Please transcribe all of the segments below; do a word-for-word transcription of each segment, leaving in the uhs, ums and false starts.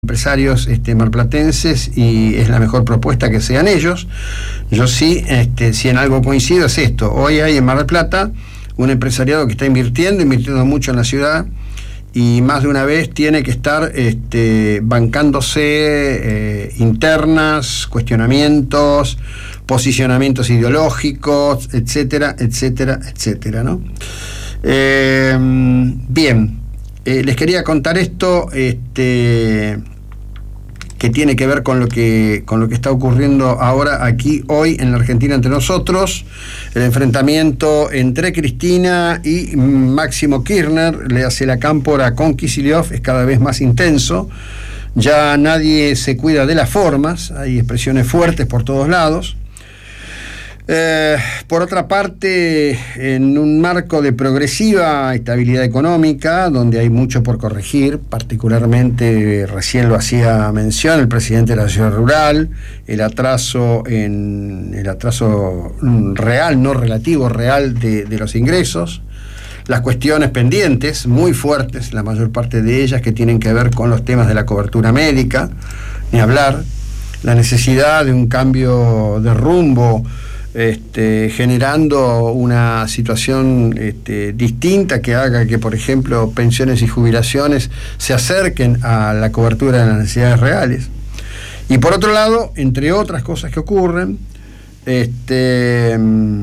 empresarios este, marplatenses y es la mejor propuesta que sean ellos. Yo sí, este, si en algo coincido es esto. Hoy hay en Mar del Plata un empresariado que está invirtiendo, invirtiendo mucho en la ciudad y más de una vez tiene que estar este, bancándose eh, internas, cuestionamientos, posicionamientos ideológicos, etcétera, etcétera, etcétera, ¿no? Eh, bien, eh, les quería contar esto, este, que tiene que ver con lo que con lo que está ocurriendo ahora aquí hoy en la Argentina entre nosotros. El enfrentamiento entre Cristina y Máximo Kirchner, le hace la cámpora con Kicillof, es cada vez más intenso. Ya nadie se cuida de las formas, hay expresiones fuertes por todos lados. Eh, por otra parte, en un marco de progresiva estabilidad económica, donde hay mucho por corregir, particularmente, recién lo hacía mención el presidente de la ciudad rural, el atraso en el atraso real, no relativo, real de, de los ingresos, las cuestiones pendientes, muy fuertes, la mayor parte de ellas que tienen que ver con los temas de la cobertura médica, ni hablar, la necesidad de un cambio de rumbo, Este, generando una situación este, distinta que haga que, por ejemplo, pensiones y jubilaciones se acerquen a la cobertura de las necesidades reales. Y por otro lado, entre otras cosas que ocurren, este,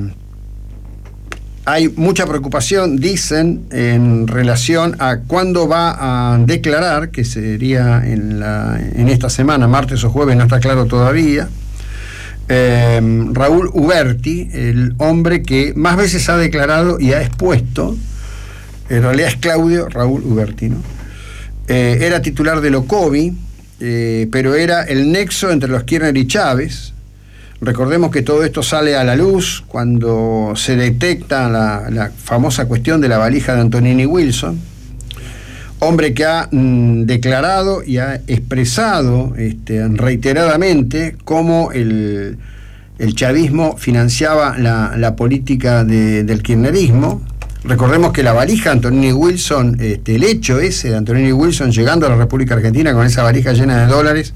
hay mucha preocupación, dicen, en relación a cuándo va a declarar, que sería en, la, en esta semana, martes o jueves, no está claro todavía, Eh, Raúl Uberti, el hombre que más veces ha declarado y ha expuesto, en realidad es Claudio Raúl Uberti, ¿no? Eh, era titular de Locovi, eh, pero era el nexo entre los Kirchner y Chávez. Recordemos que todo esto sale a la luz cuando se detecta la, la famosa cuestión de la valija de Antonini Wilson, hombre que ha mm, declarado y ha expresado este, reiteradamente cómo el, el chavismo financiaba la, la política de, del kirchnerismo. Recordemos que la valija de Antonini Wilson, este, el hecho ese de Antonini Wilson llegando a la República Argentina con esa valija llena de dólares,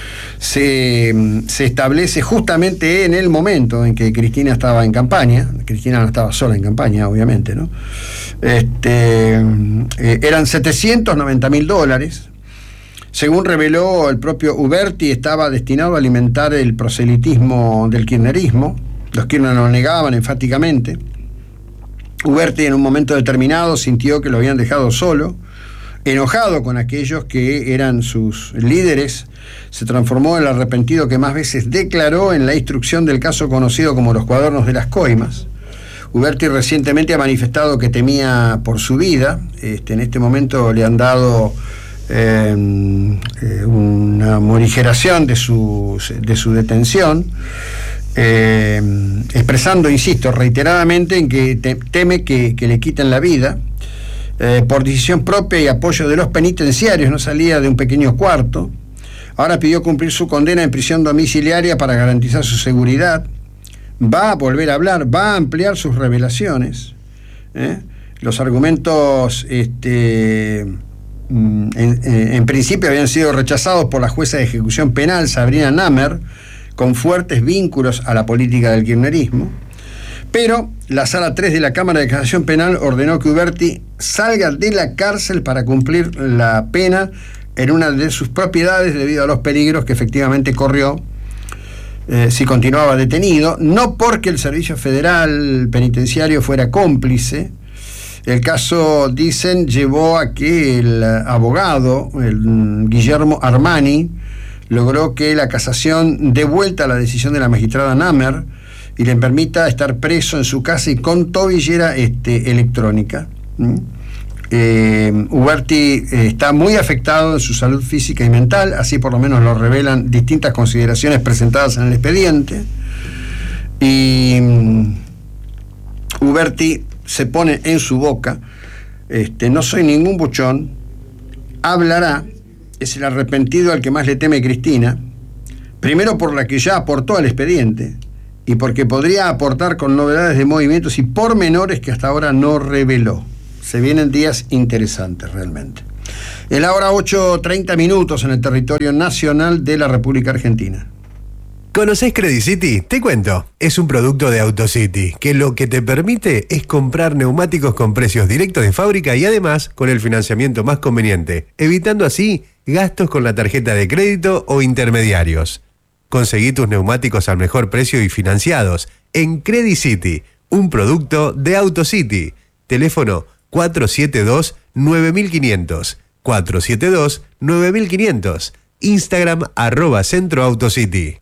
se, se establece justamente en el momento en que Cristina estaba en campaña. Cristina no estaba sola en campaña, obviamente, ¿no? Este, eh, eran setecientos noventa mil dólares. Según reveló el propio Uberti, estaba destinado a alimentar el proselitismo del kirchnerismo. Los Kirchner lo negaban enfáticamente. Uberti en un momento determinado sintió que lo habían dejado solo, enojado con aquellos que eran sus líderes. Se transformó en el arrepentido que más veces declaró en la instrucción del caso conocido como los cuadernos de las coimas. Uberti recientemente ha manifestado que temía por su vida. Este, en este momento le han dado eh, eh, una morigeración de su, de su detención, eh, expresando, insisto, reiteradamente en que te, teme que, que le quiten la vida. Eh, por decisión propia y apoyo de los penitenciarios, no salía de un pequeño cuarto. Ahora pidió cumplir su condena en prisión domiciliaria para garantizar su seguridad. Va a volver a hablar, va a ampliar sus revelaciones. ¿eh? Los argumentos, este, en, en principio, habían sido rechazados por la jueza de ejecución penal, Sabrina Namer, con fuertes vínculos a la política del kirchnerismo. Pero la Sala tres de la Cámara de Casación Penal ordenó que Uberti salga de la cárcel para cumplir la pena en una de sus propiedades debido a los peligros que efectivamente corrió eh, si continuaba detenido, no porque el Servicio Federal Penitenciario fuera cómplice. El caso, dicen, llevó a que el abogado, el Guillermo Armani, logró que la casación dé vuelta a la decisión de la magistrada Namer y le permita estar preso en su casa y con tobillera este, electrónica. ¿Mm? Eh, Uberti eh, está muy afectado en su salud física y mental, así por lo menos lo revelan distintas consideraciones presentadas en el expediente. Y um, Uberti se pone en su boca, este, no soy ningún buchón, hablará, es el arrepentido al que más le teme Cristina, primero por la que ya aportó al expediente, y porque podría aportar con novedades de movimientos y pormenores que hasta ahora no reveló. Se vienen días interesantes realmente. Es la hora ocho treinta minutos en el territorio nacional de la República Argentina. ¿Conocés Credit City? Te cuento. Es un producto de AutoCity, que lo que te permite es comprar neumáticos con precios directos de fábrica y además con el financiamiento más conveniente, evitando así gastos con la tarjeta de crédito o intermediarios. Conseguí tus neumáticos al mejor precio y financiados en Credit City, un producto de AutoCity. Teléfono cuatro siete dos nueve cinco cero cero, cuatro siete dos nueve cinco cero cero. Instagram arroba Centro AutoCity.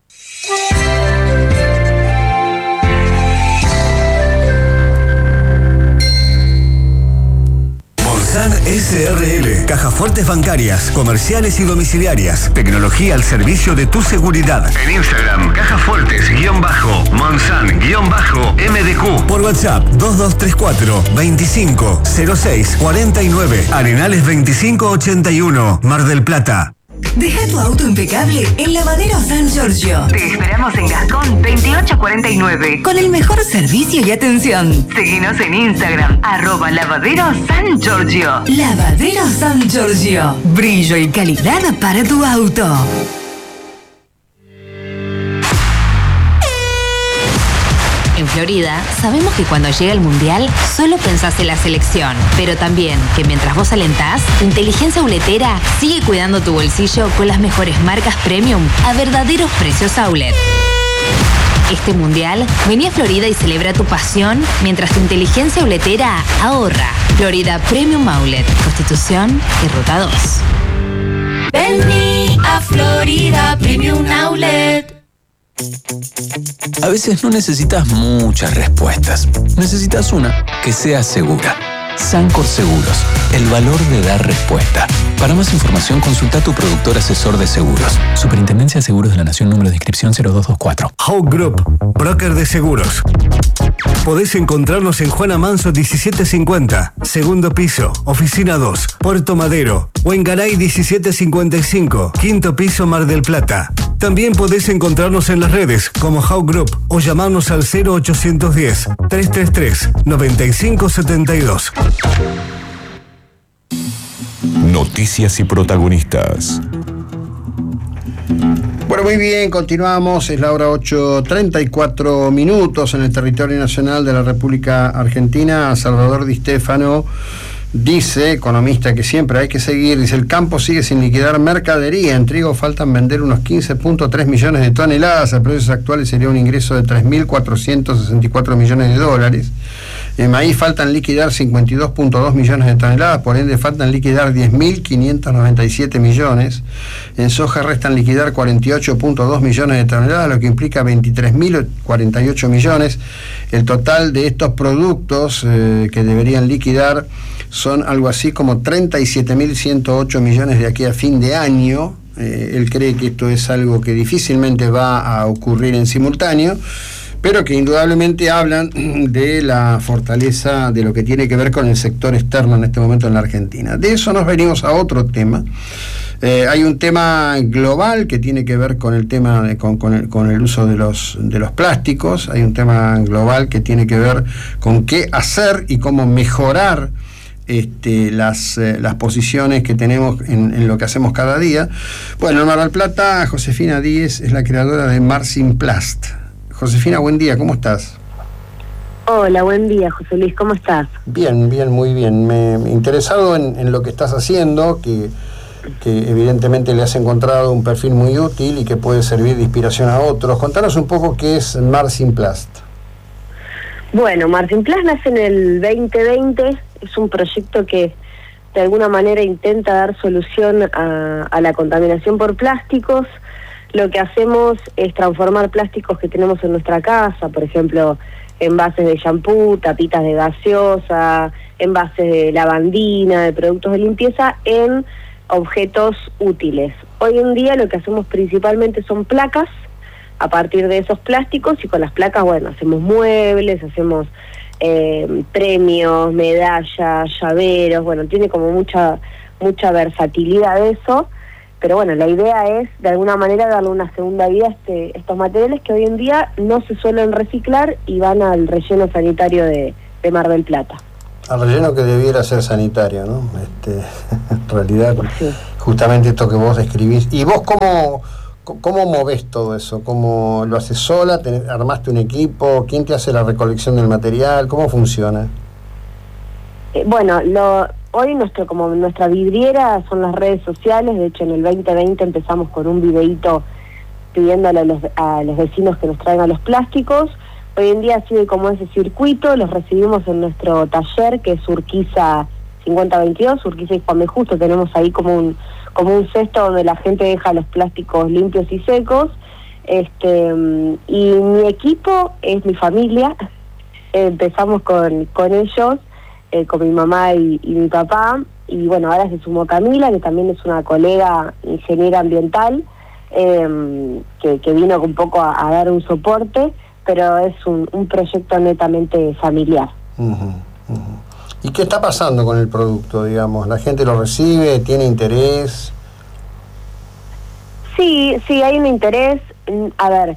Monsan S R L, cajas fuertes bancarias, comerciales y domiciliarias. Tecnología al servicio de tu seguridad. En Instagram, cajas fuertes, guión bajo, Monsan, guión bajo, M D Q. Por WhatsApp, dos dos tres cuatro, veinticinco, cero seis, cuarenta y nueve. Arenales veinticinco ochenta y uno, Mar del Plata. Deja tu auto impecable en Lavadero San Giorgio. Te esperamos en Gascón veintiocho cuarenta y nueve con el mejor servicio y atención. Seguinos en Instagram, arroba Lavadero San Giorgio. Lavadero San Giorgio. Brillo y calidad para tu auto. En Florida, sabemos que cuando llega el Mundial, solo pensás en la selección. Pero también que mientras vos alentás, tu inteligencia boletera sigue cuidando tu bolsillo con las mejores marcas premium a verdaderos precios outlet. Este Mundial, vení a Florida y celebra tu pasión mientras tu inteligencia boletera ahorra. Florida Premium Outlet, Constitución y Ruta dos. Vení a Florida Premium Outlet. A veces no necesitas muchas respuestas. Necesitas una que sea segura. Sancor Seguros, el valor de dar respuesta. Para más información, consulta a tu productor asesor de seguros. Superintendencia de Seguros de la Nación, número de inscripción cero dos dos cuatro. Hawk Group, broker de seguros. Podés encontrarnos en Juana Manso diecisiete cincuenta, segundo piso, oficina dos, Puerto Madero, o en Garay diecisiete cincuenta y cinco, quinto piso, Mar del Plata. También podés encontrarnos en las redes como Hawk Group o llamarnos al cero ochocientos diez, trescientos treinta y tres, noventa y cinco setenta y dos. Noticias y protagonistas. Bueno, muy bien, continuamos, es la hora ocho treinta y cuatro minutos en el territorio nacional de la República Argentina. Salvador Di Stéfano dice, economista que siempre hay que seguir, dice: el campo sigue sin liquidar mercadería, en trigo faltan vender unos quince punto tres millones de toneladas, a precios actuales sería un ingreso de tres mil cuatrocientos sesenta y cuatro millones de dólares. En maíz faltan liquidar cincuenta y dos punto dos millones de toneladas, por ende faltan liquidar diez mil quinientos noventa y siete millones. En soja restan liquidar cuarenta y ocho punto dos millones de toneladas, lo que implica veintitrés mil cuarenta y ocho millones. El total de estos productos eh, que deberían liquidar son algo así como treinta y siete mil ciento ocho millones de aquí a fin de año. Eh, él cree que esto es algo que difícilmente va a ocurrir en simultáneo, pero que indudablemente hablan de la fortaleza de lo que tiene que ver con el sector externo en este momento en la Argentina. De eso nos venimos a otro tema. Eh, hay un tema global que tiene que ver con el tema de, con, con, el, con el uso de los, de los plásticos. Hay un tema global que tiene que ver con qué hacer y cómo mejorar Este, las, eh, las posiciones que tenemos en, en lo que hacemos cada día. Bueno, en Mar del Plata, Josefina Díez es la creadora de Marcinplast. Josefina, buen día, ¿cómo estás? Hola, buen día, José Luis, ¿cómo estás? Bien, bien, muy bien. Me, me interesado en, en lo que estás haciendo, que, que evidentemente le has encontrado un perfil muy útil y que puede servir de inspiración a otros. Contanos un poco qué es Marcinplast. Bueno, Marcinplast nace en el veinte veinte, es un proyecto que de alguna manera intenta dar solución a, a la contaminación por plásticos. Lo que hacemos es transformar plásticos que tenemos en nuestra casa, por ejemplo, envases de shampoo, tapitas de gaseosa, envases de lavandina, de productos de limpieza, en objetos útiles. Hoy en día lo que hacemos principalmente son placas a partir de esos plásticos, y con las placas, bueno, hacemos muebles, hacemos eh, premios, medallas, llaveros, bueno, tiene como mucha, mucha versatilidad eso. Pero bueno, la idea es de alguna manera darle una segunda vida a este, estos materiales que hoy en día no se suelen reciclar y van al relleno sanitario de, de Mar del Plata. Al relleno que debiera ser sanitario, ¿no? Este, en realidad, sí. Justamente esto que vos describís. ¿Y vos cómo, cómo movés todo eso? ¿Cómo lo haces sola? ¿Te, armaste un equipo? ¿Quién te hace la recolección del material? ¿Cómo funciona? Eh, bueno, lo, hoy nuestro como nuestra vidriera son las redes sociales. De hecho, en el veinte veinte empezamos con un videíto pidiéndole a los, a los vecinos que nos traigan los plásticos. Hoy en día sigue como ese circuito, los recibimos en nuestro taller, que es Urquiza cincuenta veintidós, Urquiza y Juan B. Justo. Tenemos ahí como un como un cesto donde la gente deja los plásticos limpios y secos. Este y mi equipo es mi familia. Empezamos con, con ellos, eh, con mi mamá y, y mi papá, y bueno, ahora se sumó Camila, que también es una colega ingeniera ambiental, eh, que, que vino un poco a, a dar un soporte, pero es un, un proyecto netamente familiar. Uh-huh, uh-huh. ¿Y qué está pasando con el producto, digamos? ¿La gente lo recibe? ¿Tiene interés? Sí, sí, hay un interés. A ver,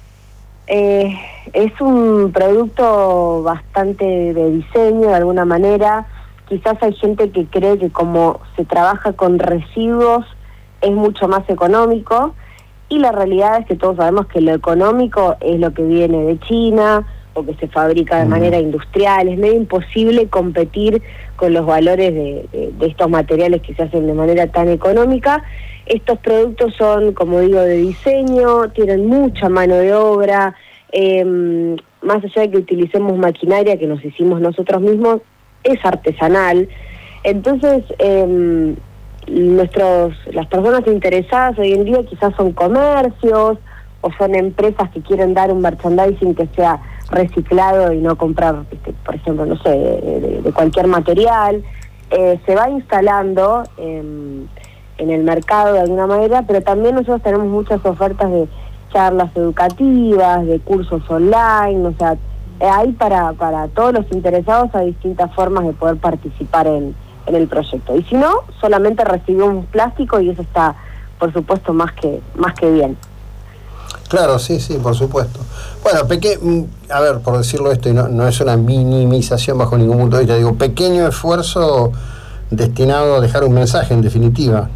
eh, es un producto bastante de diseño, de alguna manera. Quizás hay gente que cree que como se trabaja con residuos es mucho más económico, y la realidad es que todos sabemos que lo económico es lo que viene de China o que se fabrica de manera industrial. Es medio imposible competir con los valores de, de, de estos materiales que se hacen de manera tan económica. Estos productos son, como digo, de diseño, tienen mucha mano de obra, eh, más allá de que utilicemos maquinaria que nos hicimos nosotros mismos, es artesanal. Entonces, eh, nuestros las personas interesadas hoy en día quizás son comercios o son empresas que quieren dar un merchandising que sea reciclado y no comprar, este, por ejemplo, no sé, de, de, de cualquier material. Eh, se va instalando en, en el mercado de alguna manera, pero también nosotros tenemos muchas ofertas de charlas educativas, de cursos online, o sea, hay para, para todos los interesados hay distintas formas de poder participar en en el proyecto. Y si no, solamente recibimos plástico, y eso está, por supuesto, más que más que bien. Claro, sí, sí, por supuesto. Bueno, peque a ver, por decirlo esto, y no, no es una minimización bajo ningún punto de vista, digo, pequeño esfuerzo destinado a dejar un mensaje, en definitiva.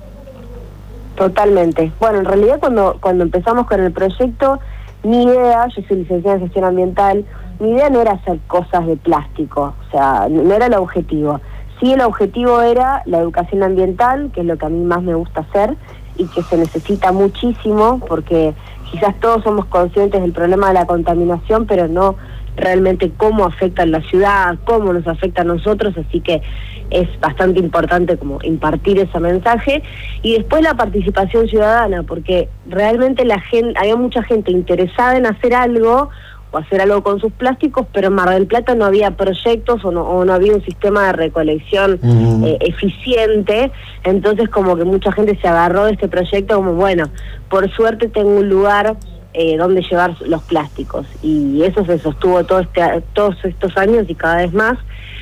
Totalmente. Bueno, en realidad cuando, cuando empezamos con el proyecto, mi idea, yo soy licenciada en gestión ambiental, mi idea no era hacer cosas de plástico, o sea, no era el objetivo. Sí, el objetivo era la educación ambiental, que es lo que a mí más me gusta hacer y que se necesita muchísimo, porque quizás todos somos conscientes del problema de la contaminación, pero no realmente cómo afecta a la ciudad, cómo nos afecta a nosotros, así que es bastante importante como impartir ese mensaje. Y después la participación ciudadana, porque realmente la gente, había mucha gente interesada en hacer algo, o hacer algo con sus plásticos, pero en Mar del Plata no había proyectos o no, o no había un sistema de recolección uh-huh. eh, eficiente. Entonces como que mucha gente se agarró de este proyecto como, bueno, por suerte tengo un lugar eh, donde llevar los plásticos, y eso se sostuvo todo este, todos estos años y cada vez más.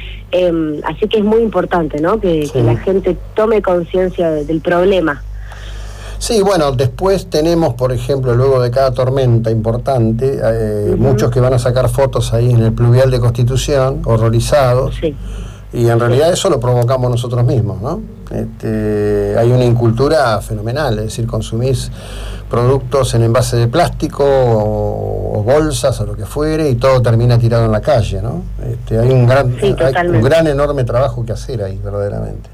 Eh, así que es muy importante, ¿no?, que, sí. que la gente tome conciencia de, del problema. Sí, bueno, después tenemos, por ejemplo, luego de cada tormenta importante, eh, uh-huh. muchos que van a sacar fotos ahí en el pluvial de Constitución, horrorizados, sí. y en realidad eso lo provocamos nosotros mismos, ¿no? Este, hay una incultura fenomenal, es decir, consumís productos en envase de plástico o, o bolsas o lo que fuere, y todo termina tirado en la calle, ¿no? Este, hay un gran, sí, hay un gran enorme trabajo que hacer ahí, verdaderamente.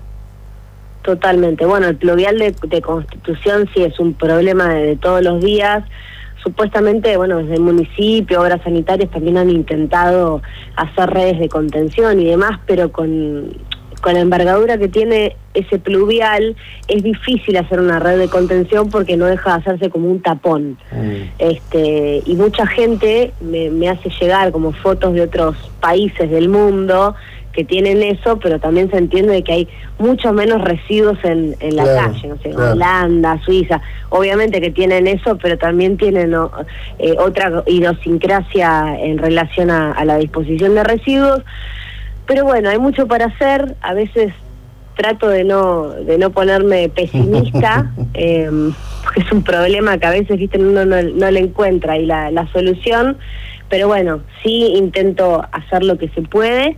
Totalmente. Bueno, el pluvial de, de Constitución sí es un problema de, de todos los días. Supuestamente, bueno, desde el municipio, obras sanitarias también han intentado hacer redes de contención y demás, pero con, con la envergadura que tiene ese pluvial es difícil hacer una red de contención porque no deja de hacerse como un tapón. Mm. Este, y mucha gente me, me hace llegar como fotos de otros países del mundo que tienen eso, pero también se entiende de que hay mucho menos residuos en, en la claro, calle, no sé, claro. Holanda, Suiza, obviamente que tienen eso, pero también tienen ¿no? eh, otra idiosincrasia en relación a, a la disposición de residuos. Pero bueno, hay mucho para hacer. A veces trato de no de no ponerme pesimista, eh, porque es un problema que a veces viste uno no, no le encuentra ahí la, la solución, pero bueno, sí intento hacer lo que se puede.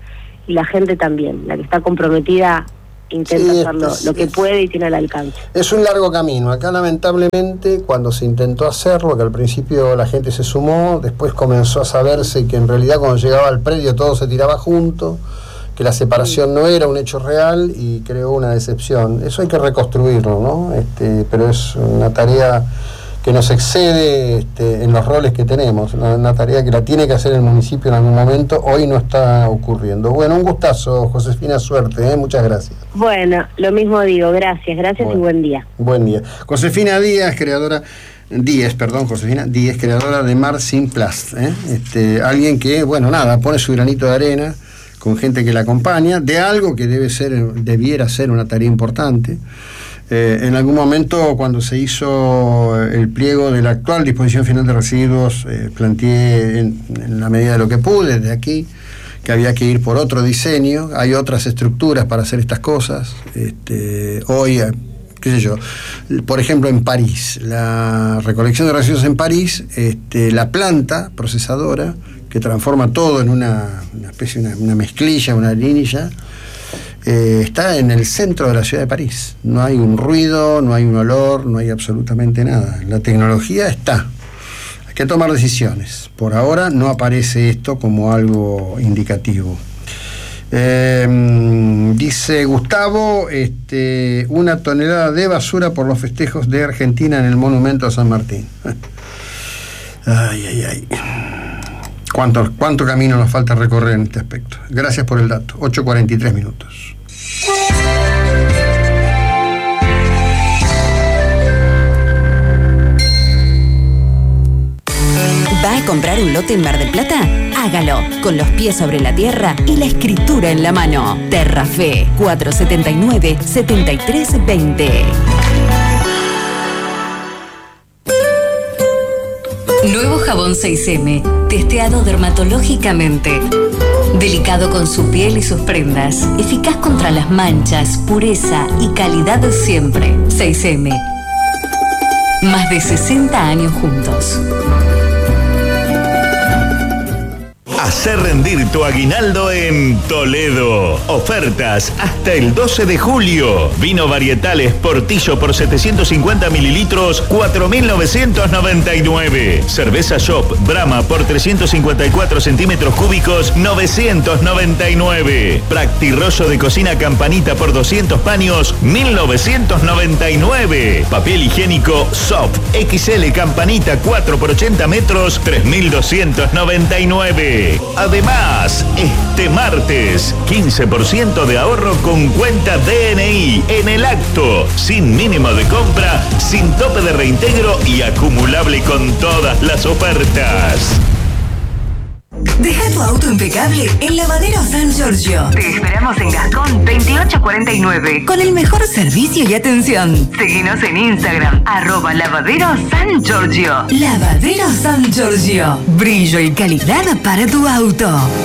y la gente también, la que está comprometida intenta Sí, hacer lo, es- lo que es- puede y tiene al alcance. Es un largo camino. Acá lamentablemente cuando se intentó hacerlo, que al principio la gente se sumó, después comenzó a saberse que en realidad cuando llegaba al predio todo se tiraba junto, que la separación no era un hecho real y creó una decepción. Eso hay que reconstruirlo, ¿no? Este, pero es una tarea que nos excede este, en los roles que tenemos, una, una tarea que la tiene que hacer el municipio en algún momento, hoy no está ocurriendo. Bueno, un gustazo, Josefina, suerte, ¿eh? Muchas gracias. Bueno, lo mismo digo, gracias, gracias Bueno. y buen día. Buen día. Josefina Díaz, creadora, Díez, perdón, Josefina Díez, creadora de Mar Sin Plast, ¿eh? Este, alguien que, bueno, nada, pone su granito de arena con gente que la acompaña, de algo que debe ser, debiera ser una tarea importante. Eh, en algún momento, cuando se hizo el pliego de la actual disposición final de residuos, eh, planteé en, en la medida de lo que pude desde aquí que había que ir por otro diseño. Hay otras estructuras para hacer estas cosas. Este, hoy, eh, qué sé yo, por ejemplo en París, la recolección de residuos en París, este, la planta procesadora que transforma todo en una, una especie, una, una mezclilla, una harinilla, Eh, está en el centro de la ciudad de París. No hay un ruido, no hay un olor, no hay absolutamente nada. La tecnología está. Hay que tomar decisiones. Por ahora no aparece esto como algo indicativo. Eh, dice Gustavo, este, una tonelada de basura por los festejos de Argentina en el monumento a San Martín. Ay, ay, ay. ¿Cuánto, cuánto camino nos falta recorrer en este aspecto? Gracias por el dato. ocho cuarenta y tres minutos. ¿Va a comprar un lote en Mar del Plata? Hágalo, con los pies sobre la tierra y la escritura en la mano. Terrafe, cuatrocientos setenta y nueve, setenta y tres veinte. Nuevo jabón seis eme, testeado dermatológicamente. Delicado con su piel y sus prendas. Eficaz contra las manchas, pureza y calidad siempre. seis eme. Más de sesenta años juntos. Hacer rendir tu aguinaldo en Toledo. Ofertas hasta el doce de julio. Vino varietales Portillo por setecientos cincuenta mililitros, cuatro mil novecientos noventa y nueve. Cerveza Shop Brahma por trescientos cincuenta y cuatro centímetros cúbicos, novecientos noventa y nueve. Practirollo de cocina Campanita por doscientos paños, mil novecientos noventa y nueve. Papel higiénico Soft equis ele Campanita cuatro por ochenta metros, tres mil doscientos noventa y nueve. Además, este martes, quince por ciento de ahorro con cuenta D N I en el acto, sin mínimo de compra, sin tope de reintegro y acumulable con todas las ofertas. Deja tu auto impecable en Lavadero San Giorgio. Te esperamos en Gascón veintiocho cuarenta y nueve con el mejor servicio y atención. Seguinos en Instagram, arroba Lavadero San Giorgio. Lavadero San Giorgio. Brillo y calidad para tu auto.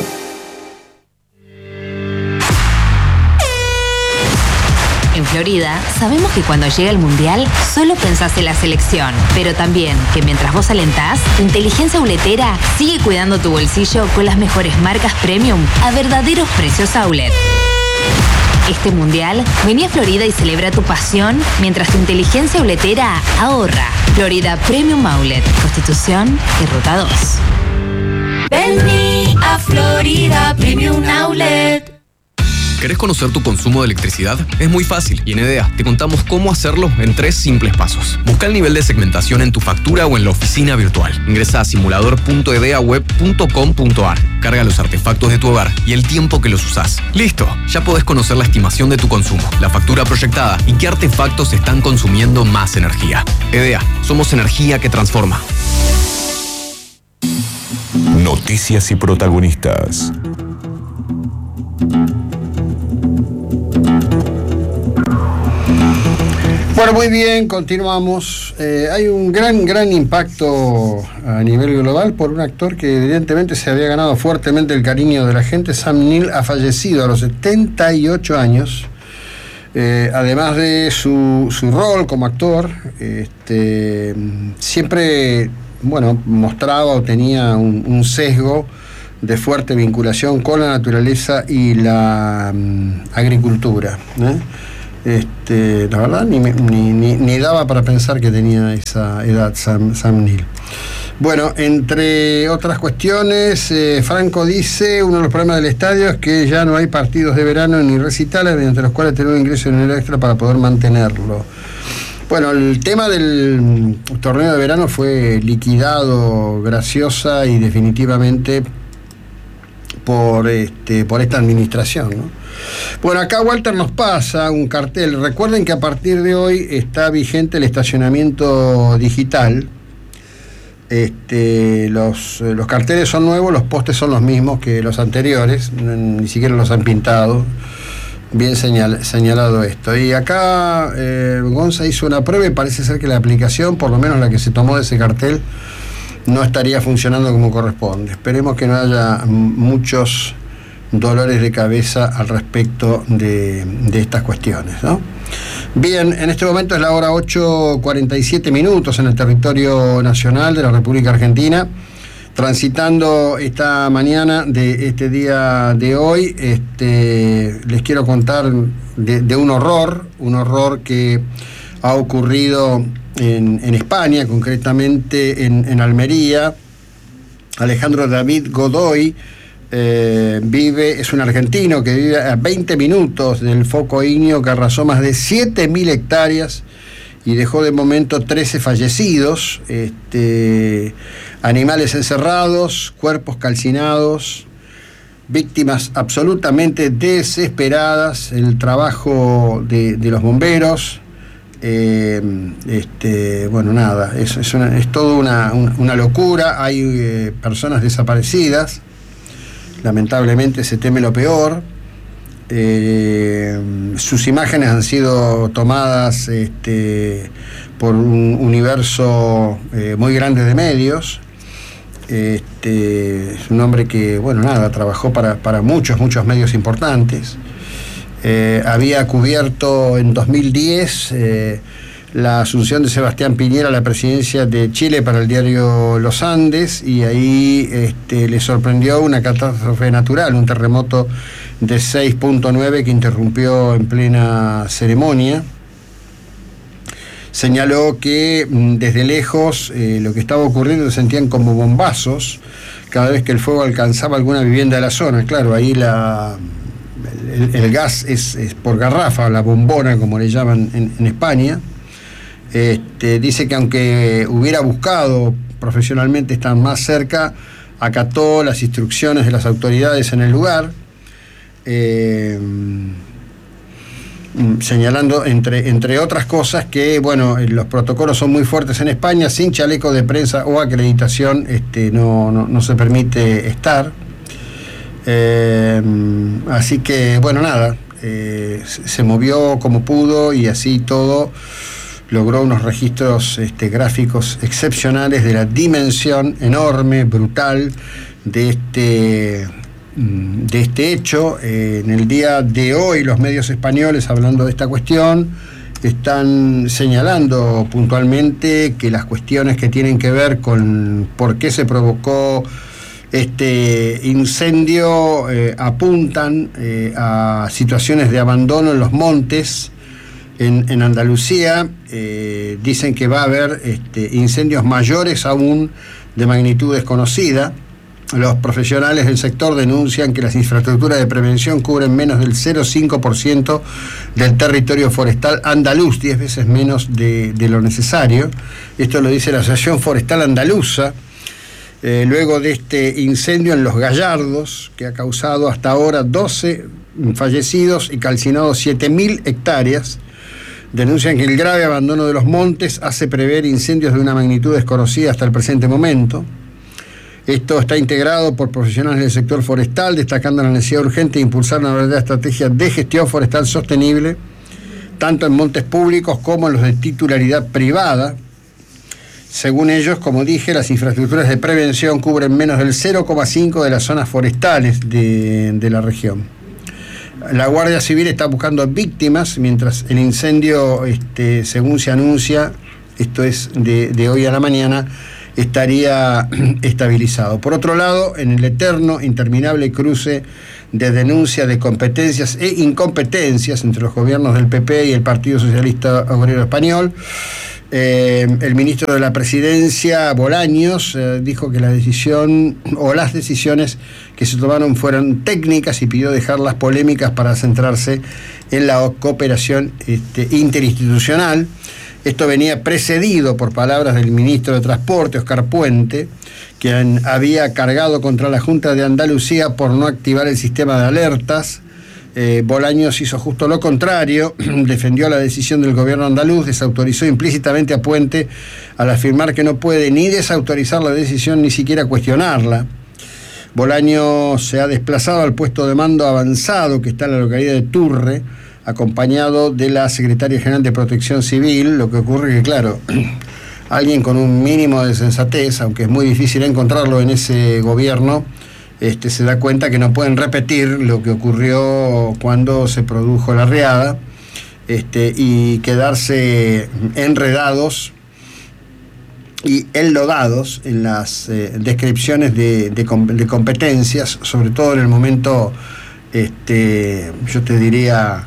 En Florida, sabemos que cuando llega el Mundial, solo pensás en la selección. Pero también que mientras vos alentás, tu inteligencia uletera sigue cuidando tu bolsillo con las mejores marcas premium a verdaderos precios outlet. Este Mundial, vení a Florida y celebra tu pasión mientras tu inteligencia uletera ahorra. Florida Premium Outlet, Constitución y Ruta dos. Vení a Florida Premium Outlet. ¿Querés conocer tu consumo de electricidad? Es muy fácil y en EDEA te contamos cómo hacerlo en tres simples pasos. Busca el nivel de segmentación en tu factura o en la oficina virtual. Ingresa a simulador punto edeaweb punto com punto ar. Carga los artefactos de tu hogar y el tiempo que los usás. ¡Listo! Ya podés conocer la estimación de tu consumo, la factura proyectada y qué artefactos están consumiendo más energía. EDEA, somos energía que transforma. Noticias y protagonistas. Bueno, muy bien, continuamos. Eh, hay un gran, gran impacto a nivel global por un actor que evidentemente se había ganado fuertemente el cariño de la gente. Sam Neill ha fallecido a los setenta y ocho años. Eh, además de su, su rol como actor, este, siempre, bueno, mostraba o tenía un, un sesgo de fuerte vinculación con la naturaleza y la um, agricultura, ¿eh? Este, la verdad, ni, ni, ni, ni daba para pensar que tenía esa edad Sam, Sam Neill. Bueno, entre otras cuestiones, eh, Franco dice, uno de los problemas del estadio es que ya no hay partidos de verano ni recitales mediante los cuales tener un ingreso en el extra para poder mantenerlo. Bueno, el tema del torneo de verano fue liquidado graciosa y definitivamente por, este, por esta administración, ¿no? Bueno, acá Walter nos pasa un cartel. Recuerden que a partir de hoy está vigente el estacionamiento digital. Este, los, los carteles son nuevos, los postes son los mismos que los anteriores, ni siquiera los han pintado. Bien señal, señalado esto. Y acá eh, Gonza hizo una prueba y parece ser que la aplicación, por lo menos la que se tomó de ese cartel, no estaría funcionando como corresponde. Esperemos que no haya muchos dolores de cabeza al respecto de, de estas cuestiones, ¿no? Bien, en este momento es la hora ocho cuarenta y siete minutos en el territorio nacional de la República Argentina. Transitando esta mañana de este día de hoy, este, les quiero contar de, de un horror, un horror que ha ocurrido en, en España, concretamente en, en Almería. Alejandro David Godoy eh, vive, es un argentino que vive a veinte minutos del foco ígneo que arrasó más de siete mil hectáreas y dejó de momento trece fallecidos, este, animales encerrados, cuerpos calcinados, víctimas absolutamente desesperadas, el trabajo de, de los bomberos, eh, este, bueno, nada, es, es, una, es todo una, una, una locura, hay eh, personas desaparecidas, lamentablemente se teme lo peor. Eh, sus imágenes han sido tomadas este, por un universo eh, muy grande de medios. Este, es un hombre que, bueno, nada, trabajó para, para muchos, muchos medios importantes. Eh, había cubierto en dos mil diez eh, la asunción de Sebastián Piñera a la presidencia de Chile para el diario Los Andes, y ahí este, le sorprendió una catástrofe natural, un terremoto de seis punto nueve que interrumpió en plena ceremonia. Señaló que desde lejos eh, lo que estaba ocurriendo se sentían como bombazos cada vez que el fuego alcanzaba alguna vivienda de la zona. Claro, ahí la, el, el gas es, es por garrafa, la bombona como le llaman en, en España. Este, dice que aunque hubiera buscado profesionalmente estar más cerca, acató las instrucciones de las autoridades en el lugar. Eh, señalando entre, entre otras cosas que, bueno, los protocolos son muy fuertes en España, sin chaleco de prensa o acreditación este, no, no, no se permite estar. Eh, así que, bueno, nada, eh, se movió como pudo y así todo logró unos registros este, gráficos excepcionales de la dimensión enorme, brutal de este... de este hecho. Eh, en el día de hoy los medios españoles, hablando de esta cuestión, están señalando puntualmente que las cuestiones que tienen que ver con por qué se provocó este incendio eh, apuntan eh, a situaciones de abandono en los montes en, en Andalucía. Eh, dicen que va a haber este, incendios mayores aún de magnitud desconocida. Los profesionales del sector denuncian que las infraestructuras de prevención cubren menos del cero coma cinco por ciento del territorio forestal andaluz, diez veces menos de, de lo necesario. Esto lo dice la Asociación Forestal Andaluza, eh, luego de este incendio en Los Gallardos, que ha causado hasta ahora doce fallecidos y calcinado siete mil hectáreas. Denuncian que el grave abandono de los montes hace prever incendios de una magnitud desconocida hasta el presente momento. Esto está integrado por profesionales del sector forestal, destacando la necesidad urgente de impulsar una verdadera estrategia de gestión forestal sostenible, tanto en montes públicos como en los de titularidad privada. Según ellos, como dije, las infraestructuras de prevención cubren menos del cero coma cinco por ciento de las zonas forestales de, de la región. La Guardia Civil está buscando víctimas, mientras el incendio, este, según se anuncia, esto es de, de hoy a la mañana, estaría estabilizado. Por otro lado, en el eterno, interminable cruce de denuncias de competencias e incompetencias entre los gobiernos del P P y el Partido Socialista Obrero Español, eh, el ministro de la Presidencia, Bolaños, eh, dijo que la decisión o las decisiones que se tomaron fueron técnicas y pidió dejar las polémicas para centrarse en la cooperación este, interinstitucional. Esto venía precedido por palabras del ministro de Transporte, Óscar Puente, quien había cargado contra la Junta de Andalucía por no activar el sistema de alertas. Eh, Bolaños hizo justo lo contrario, defendió la decisión del gobierno andaluz, desautorizó implícitamente a Puente al afirmar que no puede ni desautorizar la decisión ni siquiera cuestionarla. Bolaños se ha desplazado al puesto de mando avanzado que está en la localidad de Turre, acompañado de la secretaria general de Protección Civil. Lo que ocurre es que, claro, alguien con un mínimo de sensatez, aunque es muy difícil encontrarlo en ese gobierno, este, se da cuenta que no pueden repetir lo que ocurrió cuando se produjo la riada, este, y quedarse enredados y enlodados en las eh, descripciones de, de, de competencias, sobre todo en el momento, este, yo te diría,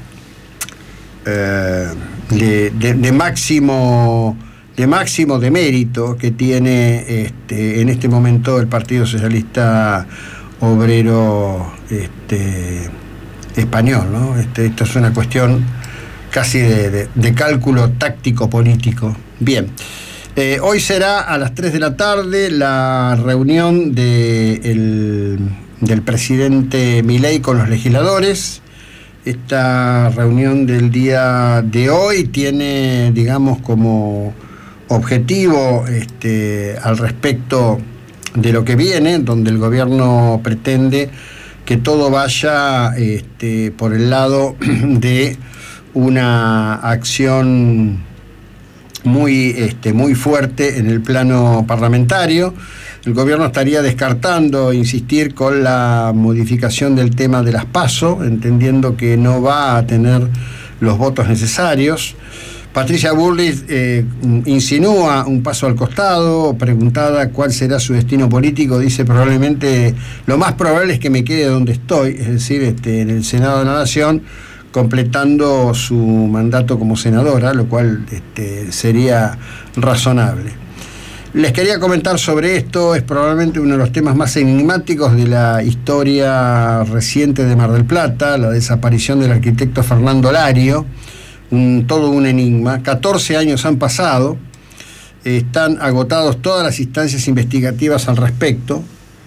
eh, de, de, de máximo de máximo de mérito que tiene este, en este momento el Partido Socialista Obrero este, Español, ¿no? Este, esto es una cuestión casi de, de, de cálculo táctico político. Bien. Eh, hoy será a las tres de la tarde la reunión de el, del presidente Milei con los legisladores. Esta reunión del día de hoy tiene, digamos, como objetivo este, al respecto de lo que viene, donde el gobierno pretende que todo vaya este, por el lado de una acción muy, este, muy fuerte en el plano parlamentario. El gobierno estaría descartando insistir con la modificación del tema de las PASO, entendiendo que no va a tener los votos necesarios. Patricia Bullrich eh, insinúa un paso al costado. Preguntada cuál será su destino político, dice: probablemente, lo más probable es que me quede donde estoy, es decir, este, en el Senado de la Nación, completando su mandato como senadora, lo cual este, sería razonable. Les quería comentar sobre esto. Es probablemente uno de los temas más enigmáticos de la historia reciente de Mar del Plata, la desaparición del arquitecto Fernando Lario. Un, todo un enigma. catorce años han pasado, están agotados todas las instancias investigativas al respecto.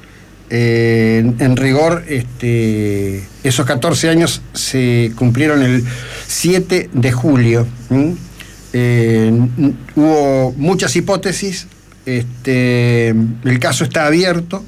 Eh, en, en rigor, este, esos catorce años se cumplieron el siete de julio. ¿Mm? Eh, hubo muchas hipótesis, este, el caso está abierto.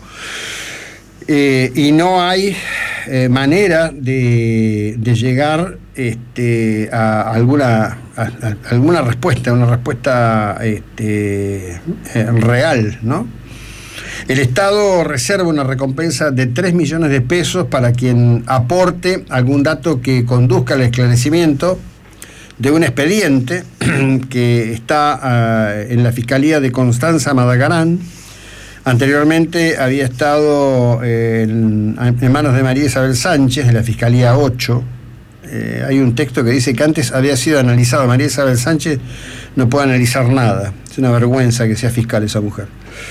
Eh, y no hay eh, manera de, de llegar este, a alguna a, a alguna respuesta, una respuesta este, eh, real, ¿no? El Estado reserva una recompensa de tres millones de pesos para quien aporte algún dato que conduzca al esclarecimiento de un expediente que está uh, en la Fiscalía de Constanza Madagarán. Anteriormente había estado eh, en, en manos de María Isabel Sánchez, de la Fiscalía ocho. Eh, hay un texto que dice que antes había sido analizado. María Isabel Sánchez no puede analizar nada. Es una vergüenza que sea fiscal esa mujer.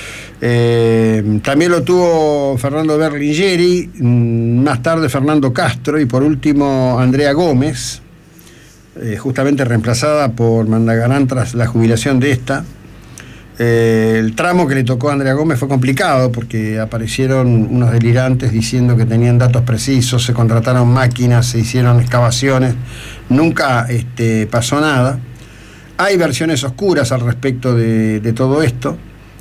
Eh, también lo tuvo Fernando Berlingeri, más tarde Fernando Castro y por último Andrea Gómez, eh, justamente reemplazada por Madagarán tras la jubilación de esta. Eh, el tramo que le tocó a Andrea Gómez fue complicado porque aparecieron unos delirantes diciendo que tenían datos precisos, se contrataron máquinas, se hicieron excavaciones, nunca este, pasó nada. Hay versiones oscuras al respecto de, de todo esto,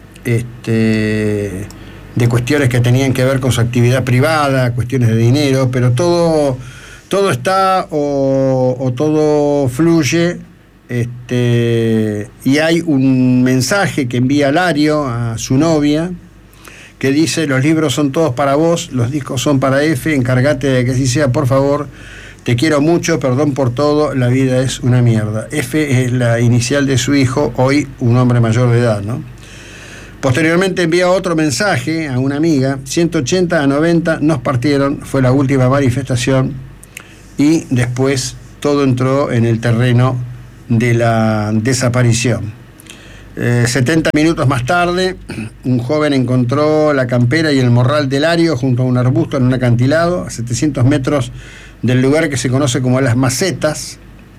este, de cuestiones que tenían que ver con su actividad privada, cuestiones de dinero, pero todo, todo está o, o todo fluye. Este, y hay un mensaje que envía Lario a su novia que dice: los libros son todos para vos, los discos son para F, encárgate de que así sea, por favor, te quiero mucho, perdón por todo, la vida es una mierda. F es la inicial de su hijo, hoy un hombre mayor de edad, ¿no? Posteriormente envía otro mensaje a una amiga, ciento ochenta a noventa nos partieron, fue la última manifestación, y después todo entró en el terreno de la desaparición. Eh, setenta minutos más tarde, un joven encontró la campera y el morral de Lario junto a un arbusto en un acantilado, a setecientos metros del lugar que se conoce como Las Macetas.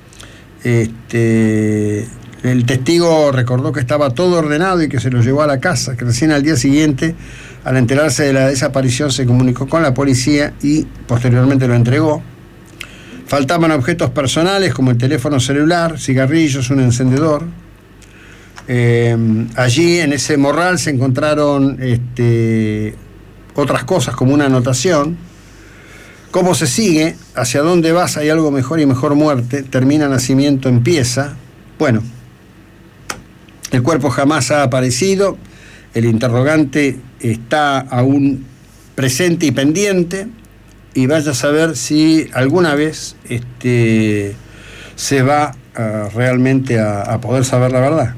Este... El testigo recordó que estaba todo ordenado y que se lo llevó a la casa, que recién al día siguiente, al enterarse de la desaparición, se comunicó con la policía y posteriormente lo entregó. Faltaban objetos personales como el teléfono celular, cigarrillos, un encendedor. Eh, allí en ese morral se encontraron este, otras cosas como una anotación. ¿Cómo se sigue? ¿Hacia dónde vas? Hay algo mejor y mejor muerte. Termina, nacimiento, empieza. Bueno. El cuerpo jamás ha aparecido, el interrogante está aún presente y pendiente, y vaya a saber si alguna vez este, se va uh, realmente a, a poder saber la verdad.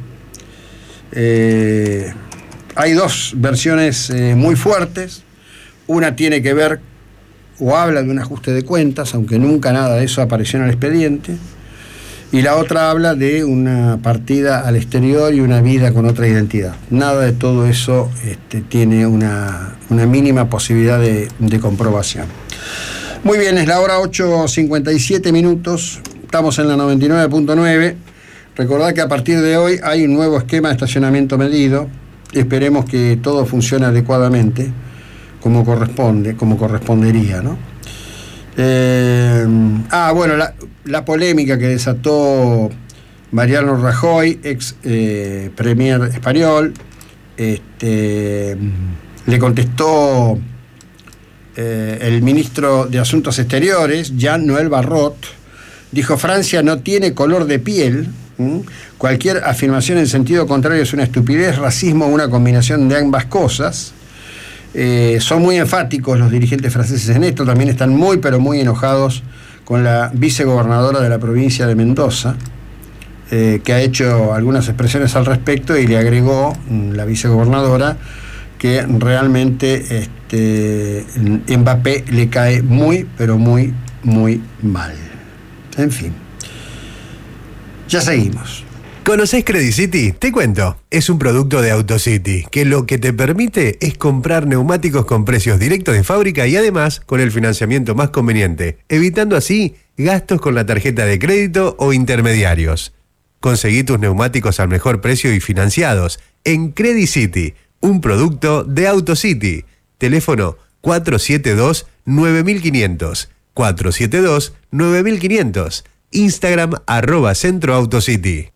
Eh, hay dos versiones eh, muy fuertes, una tiene que ver o habla de un ajuste de cuentas, aunque nunca nada de eso apareció en el expediente, y la otra habla de una partida al exterior y una vida con otra identidad. Nada de todo eso este, tiene una, una mínima posibilidad de, de comprobación. Muy bien, es la hora ocho cincuenta y siete minutos, estamos en la noventa y nueve punto nueve. Recordad que a partir de hoy hay un nuevo esquema de estacionamiento medido. Esperemos que todo funcione adecuadamente, como corresponde, como correspondería, ¿no? Eh, ah, bueno, la, la polémica que desató Mariano Rajoy, ex eh, premier español, este, le contestó eh, el ministro de Asuntos Exteriores, Jean-Noël Barrot, dijo: Francia no tiene color de piel. ¿Mm? Cualquier afirmación en sentido contrario es una estupidez, racismo o una combinación de ambas cosas. Eh, son muy enfáticos los dirigentes franceses en esto, también están muy pero muy enojados con la vicegobernadora de la provincia de Mendoza, eh, que ha hecho algunas expresiones al respecto, y le agregó la vicegobernadora que realmente este, Mbappé le cae muy pero muy muy mal. En fin, ya seguimos. ¿Conocés Credit City? Te cuento. Es un producto de AutoCity que lo que te permite es comprar neumáticos con precios directos de fábrica y además con el financiamiento más conveniente, evitando así gastos con la tarjeta de crédito o intermediarios. Conseguí tus neumáticos al mejor precio y financiados en Credit City, un producto de AutoCity. Teléfono cuatro siete dos nueve cinco cero cero, cuatro siete dos nueve cinco cero cero. Instagram arroba Centro AutoCity.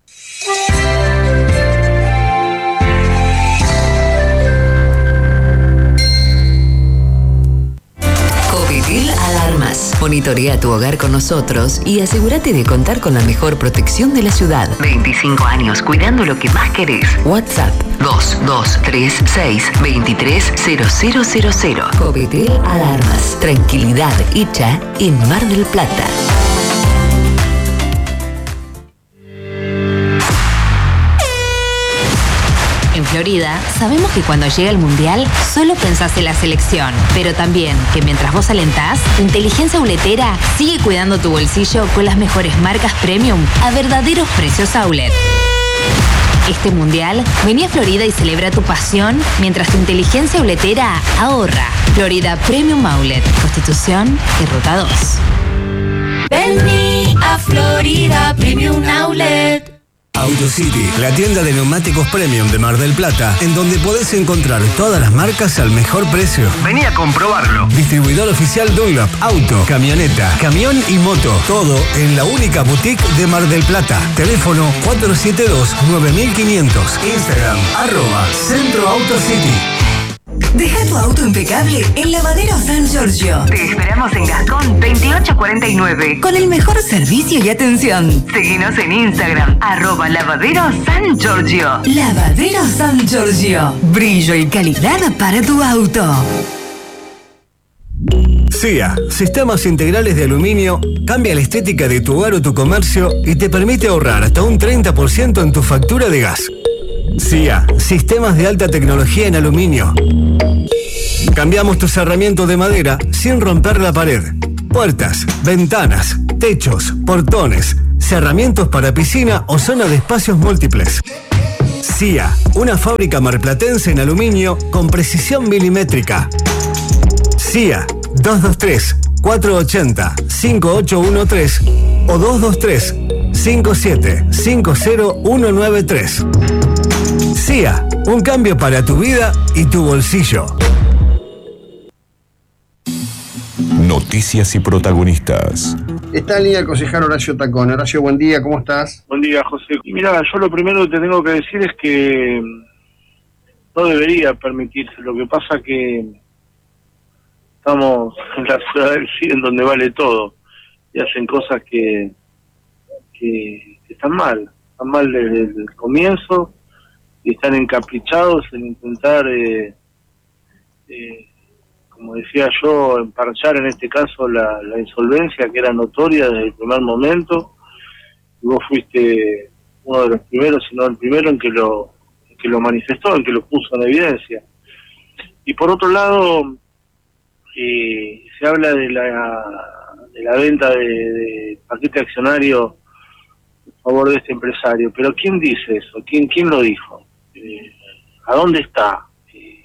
Copetel Alarmas. Monitorea tu hogar con nosotros y asegúrate de contar con la mejor protección de la ciudad. veinticinco años cuidando lo que más querés. WhatsApp dos dos tres seis dos tres cero cero cero cero. Copetel Alarmas. Tranquilidad hecha en Mar del Plata. En Florida, sabemos que cuando llega el Mundial, solo pensás en la selección, pero también que mientras vos alentás, tu inteligencia uletera sigue cuidando tu bolsillo con las mejores marcas premium a verdaderos precios outlet. Este Mundial, vení a Florida y celebra tu pasión mientras tu inteligencia uletera ahorra. Florida Premium Outlet, Constitución y Ruta dos. Vení a Florida Premium Outlet. AutoCity, la tienda de neumáticos premium de Mar del Plata, en donde podés encontrar todas las marcas al mejor precio. Vení a comprobarlo. Distribuidor oficial Dunlop, auto, camioneta, camión y moto. Todo en la única boutique de Mar del Plata. Teléfono cuatro siete dos nueve cinco cero cero. Instagram, arroba Centro AutoCity. Deja tu auto impecable en Lavadero San Giorgio. Te esperamos en Gascón veintiocho cuarenta y nueve. Con el mejor servicio y atención. Seguinos en Instagram, arroba Lavadero San Giorgio. Lavadero San Giorgio. Brillo y calidad para tu auto. S I A, Sistemas Integrales de Aluminio, cambia la estética de tu hogar o tu comercio y te permite ahorrar hasta un treinta por ciento en tu factura de gas. C I A, sistemas de alta tecnología en aluminio. Cambiamos tu cerramiento de madera sin romper la pared. Puertas, ventanas, techos, portones, cerramientos para piscina o zona de espacios múltiples. C I A, una fábrica marplatense en aluminio con precisión milimétrica. C I A, dos dos tres, cuatro ocho cero, cinco ocho uno tres o dos dos tres, cinco siete cinco cero uno nueve tres. C I A, un cambio para tu vida y tu bolsillo. Noticias y protagonistas. Está en línea el concejal Horacio Tacón. Horacio, buen día, ¿cómo estás? Buen día, José. Y mira, yo lo primero que te tengo que decir es que no debería permitirse. Lo que pasa que estamos en la ciudad del sí, en donde vale todo, y hacen cosas que, que, que están mal, están mal desde el comienzo, y están encaprichados en intentar, eh, eh, como decía yo, emparchar en este caso la, la insolvencia que era notoria desde el primer momento. Y vos fuiste uno de los primeros, si no el primero en que lo, en que lo manifestó, en que lo puso en evidencia. Y por otro lado, eh, se habla de la de la venta de, de paquete accionario a favor de este empresario, pero ¿quién dice eso? ¿Quién quién lo dijo? Eh, ¿A dónde está? Eh,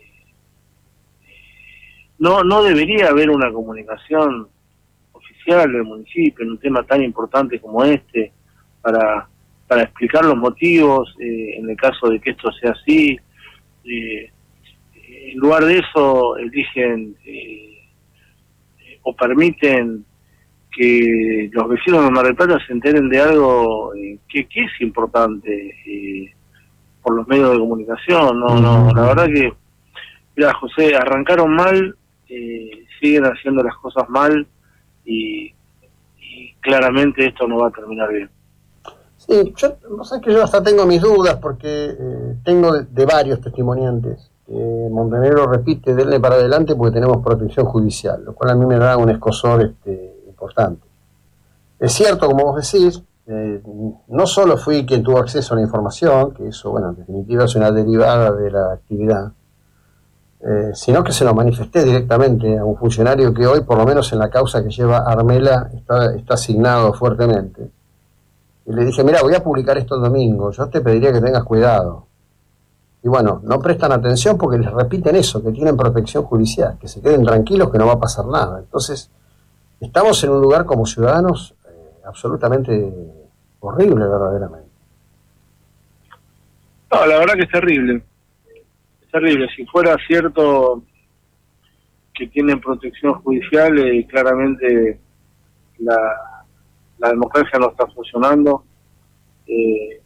no no debería haber una comunicación oficial del municipio en un tema tan importante como este para para explicar los motivos eh, en el caso de que esto sea así. Eh, en lugar de eso eligen eh, o permiten que los vecinos de Mar del Plata se enteren de algo eh, que, que es importante eh, por los medios de comunicación. No, no, la verdad que, mira, José, arrancaron mal, eh, siguen haciendo las cosas mal y, y claramente esto no va a terminar bien. Sí, yo, vos sabés que yo hasta tengo mis dudas porque eh, tengo de, de varios testimoniantes. Eh, Montenegro repite, denle para adelante porque tenemos protección judicial, lo cual a mí me da un escozor este, importante. Es cierto, como vos decís, eh, no solo fui quien tuvo acceso a la información, que eso, bueno, en definitiva es una derivada de la actividad, eh, sino que se lo manifesté directamente a un funcionario que hoy, por lo menos en la causa que lleva Armela, está, está asignado fuertemente. Y le dije, mira, voy a publicar esto el domingo, yo te pediría que tengas cuidado. Y bueno, no prestan atención porque les repiten eso, que tienen protección judicial, que se queden tranquilos, que no va a pasar nada. Entonces, estamos en un lugar como ciudadanos eh, absolutamente horrible, verdaderamente. No, la verdad que es terrible. Es terrible. Si fuera cierto que tienen protección judicial, eh, claramente la, la democracia no está funcionando. Eh,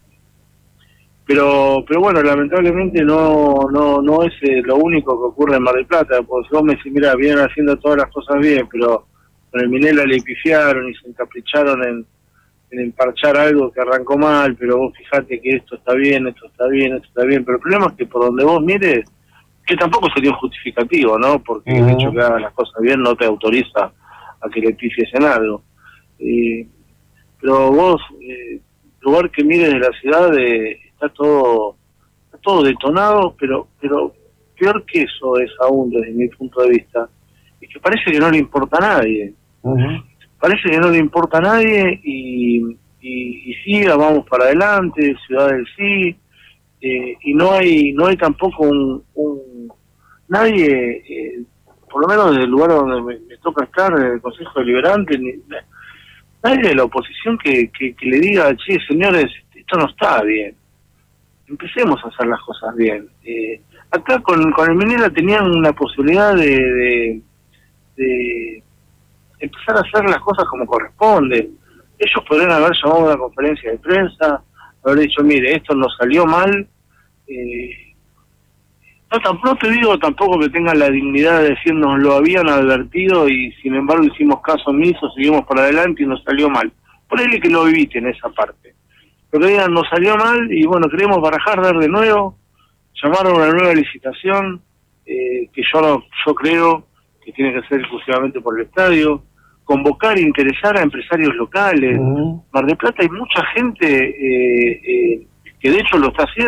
Pero pero bueno, lamentablemente no no no es eh, lo único que ocurre en Mar del Plata, porque si vos me decís, mira, vienen haciendo todas las cosas bien, pero con el Minela le pifiaron y se encapricharon en, en emparchar algo que arrancó mal, pero vos fijate que esto está bien, esto está bien, esto está bien, pero el problema es que por donde vos mires, que tampoco sería un justificativo, ¿no? Porque uh-huh. el hecho que hagas las cosas bien no te autoriza a que le pifies en algo. Eh, pero vos, eh, lugar que mires de la ciudad, eh, está todo está todo detonado, pero pero peor que eso es aún desde mi punto de vista, es que parece que no le importa a nadie. Uh-huh. Parece que no le importa a nadie y, y, y sí, vamos para adelante, ciudad del sí, eh, y no hay no hay tampoco un, un nadie, eh, por lo menos desde el lugar donde me, me toca estar, en el Consejo Deliberante, ni, nadie de la oposición que, que, que le diga, che, señores, esto no está bien. Empecemos a hacer las cosas bien. Eh, acá con, con el Minera tenían una posibilidad de, de, de empezar a hacer las cosas como corresponde. Ellos podrían haber llamado a una conferencia de prensa, haber dicho, mire, esto nos salió mal. Eh, no, tampoco te digo tampoco que tengan la dignidad de decirnos lo habían advertido y sin embargo hicimos caso omiso, seguimos para adelante y nos salió mal. Por ahí que lo eviten esa parte. Pero que digan, nos salió mal y bueno, queremos barajar, dar de nuevo, llamaron a una nueva licitación, eh, que yo no, yo creo que tiene que ser exclusivamente por el estadio, convocar e interesar a empresarios locales. Uh-huh. Mar del Plata hay mucha gente eh, eh, que de hecho lo está haciendo.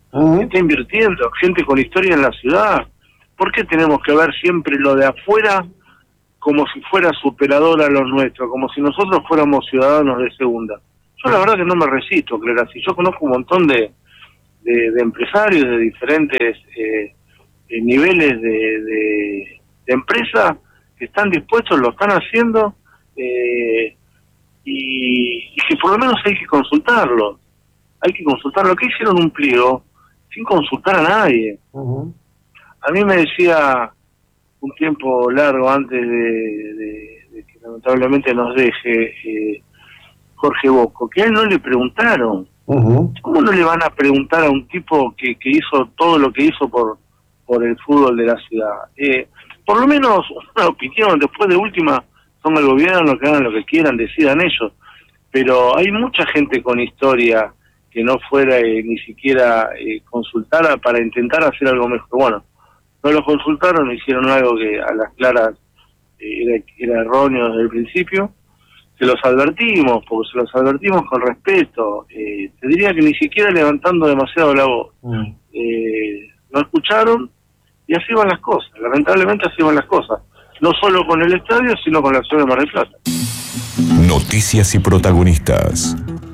uh-huh. está invirtiendo, gente con historia en la ciudad. ¿Por qué tenemos que ver siempre lo de afuera como si fuera superador a lo nuestro, como si nosotros fuéramos ciudadanos de segunda? Yo la verdad que no me resisto a creer así. Yo conozco un montón de, de, de empresarios de diferentes eh, eh, niveles de, de, de empresa que están dispuestos, lo están haciendo, eh, y, y que por lo menos hay que consultarlo. Hay que consultarlo. ¿Qué hicieron un pliego sin consultar a nadie? Uh-huh. A mí me decía un tiempo largo antes de, de, de que lamentablemente nos deje eh, Jorge Bosco, que a él no le preguntaron. Uh-huh. ¿Cómo no le van a preguntar a un tipo que, que hizo todo lo que hizo por, por el fútbol de la ciudad? Eh, por lo menos una opinión, después de última son el gobierno, que hagan lo que quieran, decidan ellos. Pero hay mucha gente con historia que no fuera eh, ni siquiera eh, consultara para intentar hacer algo mejor. Bueno, no lo consultaron, hicieron algo que a las claras eh, era, era erróneo desde el principio. Se los advertimos, porque se los advertimos con respeto. Eh, te diría que ni siquiera levantando demasiado la voz. Mm. Eh, no escucharon y así van las cosas. Lamentablemente así van las cosas. No solo con el estadio, sino con la ciudad de Mar del Plata. Noticias y protagonistas.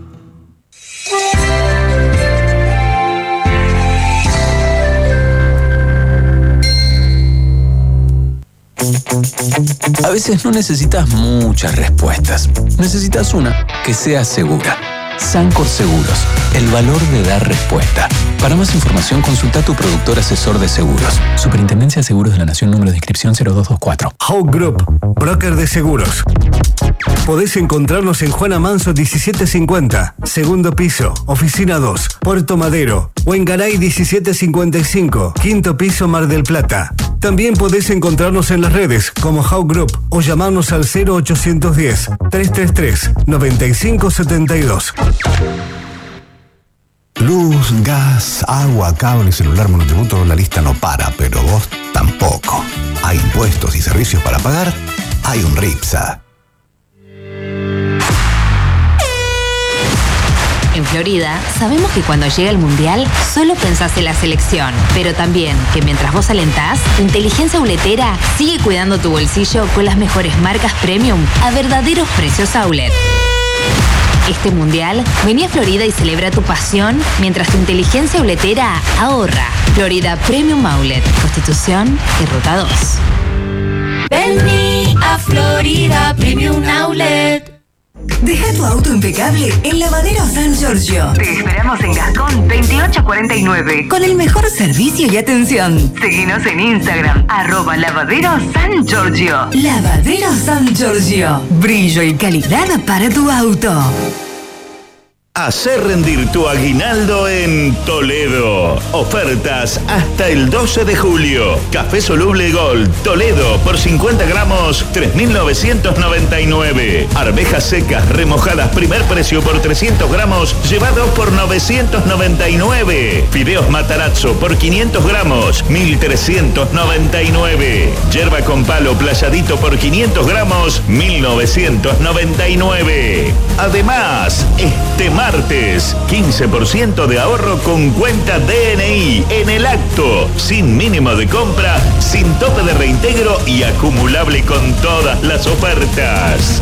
A veces no necesitas muchas respuestas. Necesitas una que sea segura. Sancor Seguros, el valor de dar respuesta. Para más información, consulta a tu productor asesor de seguros. Superintendencia de Seguros de la Nación, número de inscripción cero dos dos cuatro. Hawk Group, broker de seguros. Podés encontrarnos en Juana Manso diecisiete cincuenta, segundo piso, oficina dos, Puerto Madero, o en Garay diecisiete cincuenta y cinco, quinto piso, Mar del Plata. También podés encontrarnos en las redes como Hawk Group o llamarnos al cero ochocientos diez, trescientos treinta y tres, noventa y cinco setenta y dos. Luz, gas, agua, cable, celular, monotributo, la lista no para, pero vos tampoco. Hay impuestos y servicios para pagar, hay un RIPSA. En Florida, sabemos que cuando llega el Mundial, solo pensás en la selección. Pero también que mientras vos alentás, tu inteligencia uletera sigue cuidando tu bolsillo con las mejores marcas premium a verdaderos precios outlet. Este Mundial, vení a Florida y celebra tu pasión mientras tu inteligencia uletera ahorra. Florida Premium Outlet, Constitución y Ruta dos. Vení a Florida Premium Outlet. Deja tu auto impecable en Lavadero San Giorgio. Te esperamos en Gascón veintiocho cuarenta y nueve con el mejor servicio y atención. Seguinos en Instagram, arroba Lavadero San Giorgio. Lavadero San Giorgio. Brillo y calidad para tu auto. Hacer rendir tu aguinaldo en Toledo. Ofertas hasta el doce de julio. Café soluble Gold Toledo por cincuenta gramos, tres mil novecientos noventa y nueve. Arvejas secas remojadas primer precio por trescientos gramos, llevados por novecientos noventa y nueve. Fideos Matarazzo por quinientos gramos, mil trescientos noventa y nueve. Yerba con palo playadito por quinientos gramos, mil novecientos noventa y nueve. Además, este martes, quince por ciento de ahorro con cuenta D N I en el acto, sin mínimo de compra, sin tope de reintegro y acumulable con todas las ofertas.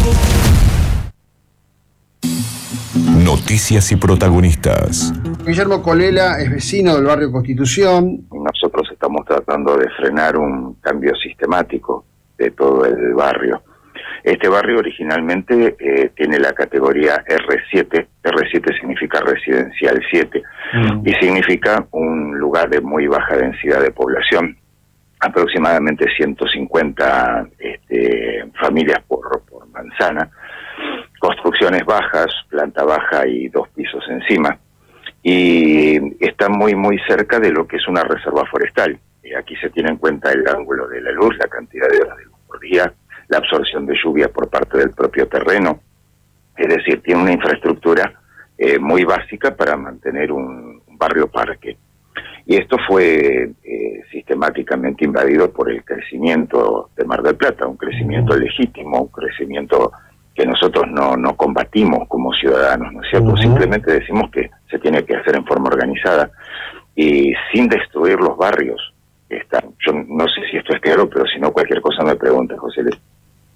Noticias y protagonistas. Guillermo Colela es vecino del barrio Constitución. Nosotros estamos tratando de frenar un cambio sistemático de todo el barrio. Este barrio originalmente eh, tiene la categoría R siete. R siete significa residencial siete mm. y significa un lugar de muy baja densidad de población, aproximadamente ciento cincuenta este, familias por, por manzana, construcciones bajas, planta baja y dos pisos encima, y está muy muy cerca de lo que es una reserva forestal. Eh, aquí se tiene en cuenta el ángulo de la luz, la cantidad de horas de luz por día, la absorción de lluvia por parte del propio terreno, es decir, tiene una infraestructura eh, muy básica para mantener un, un barrio parque. Y esto fue eh, sistemáticamente invadido por el crecimiento de Mar del Plata, un crecimiento legítimo, un crecimiento que nosotros no, no combatimos como ciudadanos, ¿no es cierto? Uh-huh. Simplemente decimos que se tiene que hacer en forma organizada. y sin destruir los barrios que están. Yo no sé si esto es claro, pero si no, cualquier cosa me pregunta, José Luis.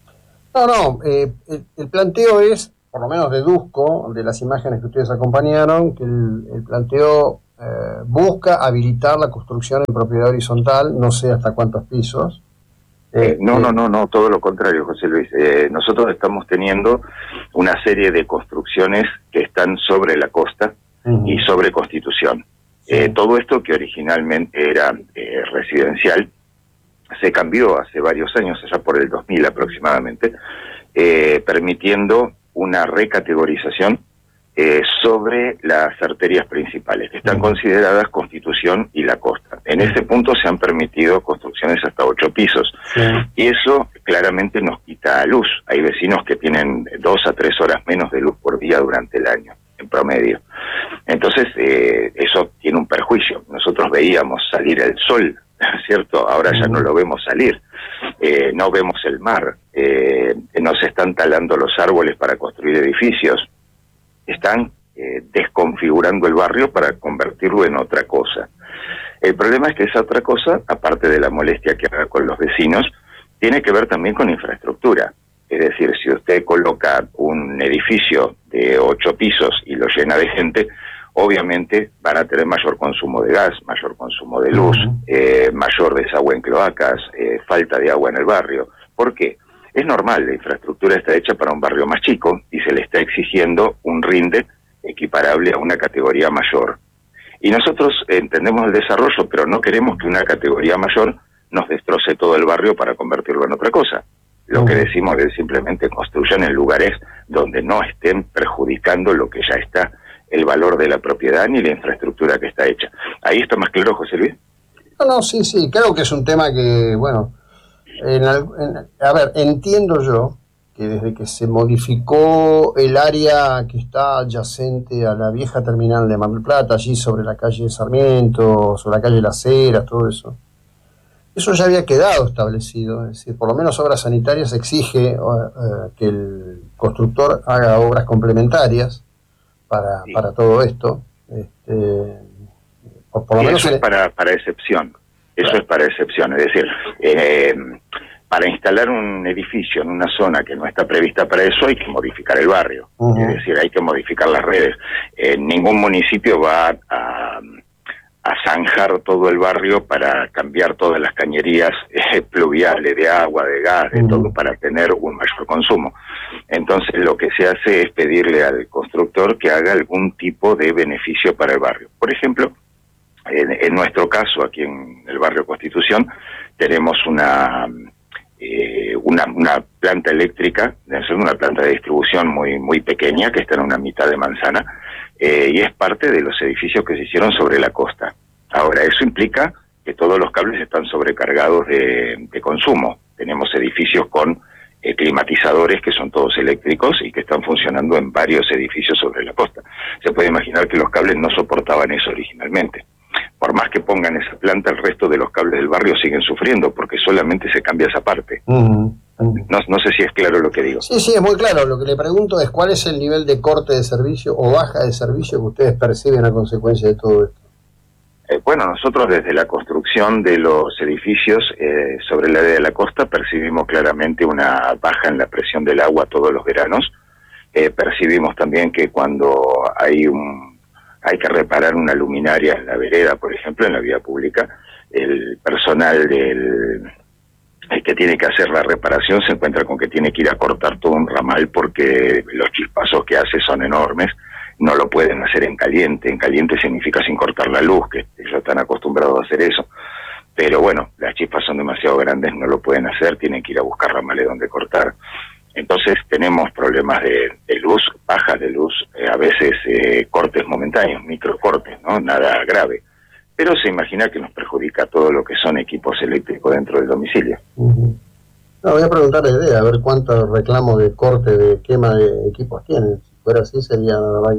No, no, eh, el, el planteo es, por lo menos deduzco de las imágenes que ustedes acompañaron, que el, el planteo eh, busca habilitar la construcción en propiedad horizontal, no sé hasta cuántos pisos. Eh, no, no, no, no, todo lo contrario, José Luis. Eh, nosotros estamos teniendo una serie de construcciones que están sobre la costa uh-huh. y sobre Constitución. Sí. Eh, todo esto que originalmente era eh, residencial se cambió hace varios años, allá por el dos mil aproximadamente, eh, permitiendo una recategorización eh, sobre las arterias principales, que están consideradas Constitución y la costa. En ese punto se han permitido construcciones hasta ocho pisos, sí. y eso claramente nos quita luz. Hay vecinos que tienen dos a tres horas menos de luz por día durante el año, en promedio. Entonces, eh, eso tiene un perjuicio. Nosotros veíamos salir el sol, ¿cierto? Ahora ya no lo vemos salir. Eh, no vemos el mar. Eh, no se están talando los árboles para construir edificios. Están eh, desconfigurando el barrio para convertirlo en otra cosa. El problema es que esa otra cosa, aparte de la molestia que haga con los vecinos, tiene que ver también con infraestructura. Es decir, si usted coloca un edificio de ocho pisos y lo llena de gente, obviamente van a tener mayor consumo de gas, mayor consumo de luz, uh-huh. eh, mayor desagüe en cloacas, eh, falta de agua en el barrio. ¿Por qué? Es normal, la infraestructura está hecha para un barrio más chico y se le está exigiendo un rinde equiparable a una categoría mayor. Y nosotros entendemos el desarrollo, pero no queremos que una categoría mayor nos destroce todo el barrio para convertirlo en otra cosa. Lo que decimos es simplemente construyan en lugares donde no estén perjudicando lo que ya está, el valor de la propiedad ni la infraestructura que está hecha. ¿Ahí está más claro, José Luis? No, no, sí, sí, creo que es un tema que, bueno, en, en, a ver, entiendo yo que desde que se modificó el área que está adyacente a la vieja terminal de Mar del Plata, allí sobre la calle de Sarmiento, sobre la calle de Las Heras, todo eso, eso ya había quedado establecido. Es decir, por lo menos Obras Sanitarias exige uh, que el constructor haga obras complementarias para, sí. para todo esto. Este, por, por lo menos eso es para, para excepción. Eso claro. es para excepción. Es decir, eh, para instalar un edificio en una zona que no está prevista para eso hay que modificar el barrio. Uh-huh. Es decir, hay que modificar las redes. Eh, ningún municipio va a... a zanjar todo el barrio para cambiar todas las cañerías eh, pluviales de agua, de gas, de uh-huh. todo, para tener un mayor consumo. Entonces lo que se hace es pedirle al constructor que haga algún tipo de beneficio para el barrio. Por ejemplo, en, en nuestro caso, aquí en el barrio Constitución, tenemos una, eh, una, una planta eléctrica, una planta de distribución muy, muy pequeña, que está en una mitad de manzana, Eh, y es parte de los edificios que se hicieron sobre la costa. Ahora, eso implica que todos los cables están sobrecargados de, de consumo. Tenemos edificios con eh, climatizadores que son todos eléctricos y que están funcionando en varios edificios sobre la costa. Se puede imaginar que los cables no soportaban eso originalmente. Por más que pongan esa planta, el resto de los cables del barrio siguen sufriendo porque solamente se cambia esa parte. Uh-huh. No, no sé si es claro lo que digo. Sí, sí, es muy claro. Lo que le pregunto es cuál es el nivel de corte de servicio o baja de servicio que ustedes perciben a consecuencia de todo esto. Eh, bueno, nosotros desde la construcción de los edificios eh, sobre el área de la costa percibimos claramente una baja en la presión del agua todos los veranos. Eh, percibimos también que cuando hay un hay que reparar una luminaria en la vereda, por ejemplo, en la vía pública, el personal del el que tiene que hacer la reparación se encuentra con que tiene que ir a cortar todo un ramal porque los chispazos que hace son enormes, no lo pueden hacer en caliente. En caliente significa sin cortar la luz, que ellos están acostumbrados a hacer eso. Pero bueno, las chispas son demasiado grandes, no lo pueden hacer, tienen que ir a buscar ramales donde cortar. Entonces tenemos problemas de, de luz, bajas de luz, eh, a veces eh, cortes momentáneos, microcortes, ¿no? Nada grave. Pero se imagina que nos perjudica todo lo que son equipos eléctricos dentro del domicilio. Uh-huh. No, voy a preguntarle de idea, a ver cuántos reclamos de corte, de quema de equipos tienen. Si fuera así sería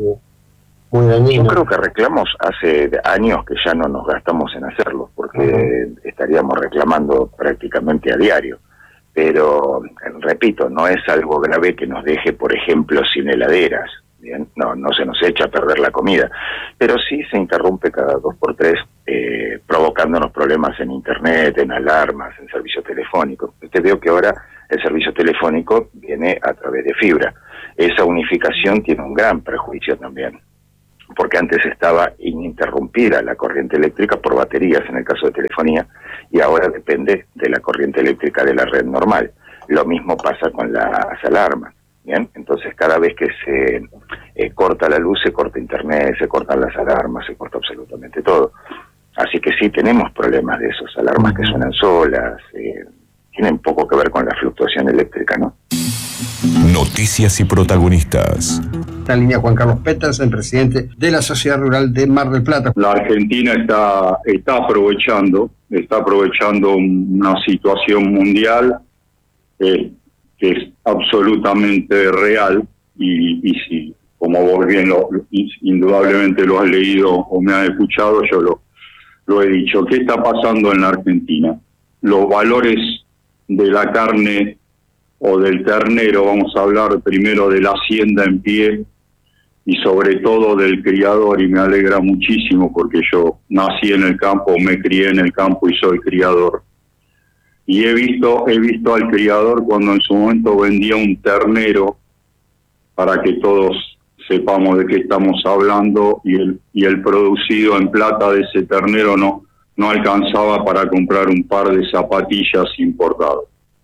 muy dañino. Yo creo que reclamos hace años que ya no nos gastamos en hacerlos, porque uh-huh. estaríamos reclamando prácticamente a diario. Pero, repito, no es algo grave que nos deje, por ejemplo, sin heladeras. Bien, no, no se nos echa a perder la comida, pero sí se interrumpe cada dos por tres, eh, provocándonos problemas en internet, en alarmas, en servicio telefónico. Te veo que ahora el servicio telefónico viene a través de fibra. Esa unificación tiene un gran perjuicio también, porque antes estaba ininterrumpida la corriente eléctrica por baterías en el caso de telefonía, y ahora depende de la corriente eléctrica de la red normal. Lo mismo pasa con las alarmas. Bien, entonces cada vez que se eh, corta la luz, se corta internet, se cortan las alarmas, se corta absolutamente todo. Así que sí, tenemos problemas de esos, alarmas que suenan solas, eh, tienen poco que ver con la fluctuación eléctrica, ¿no? Noticias y protagonistas. La línea Juan Carlos Petersen, presidente de la Sociedad Rural de Mar del Plata. La Argentina está, está aprovechando, está aprovechando una situación mundial eh, que es absolutamente real, y, y si, como vos bien lo, indudablemente lo has leído o me has escuchado, yo lo, lo he dicho. ¿Qué está pasando en la Argentina? Los valores de la carne o del ternero, vamos a hablar primero de la hacienda en pie y sobre todo del criador, y me alegra muchísimo porque yo nací en el campo, me crié en el campo y soy criador. Y he visto, he visto al criador cuando en su momento vendía un ternero, para que todos sepamos de qué estamos hablando, y el, y el producido en plata de ese ternero no, no alcanzaba para comprar un par de zapatillas importadas.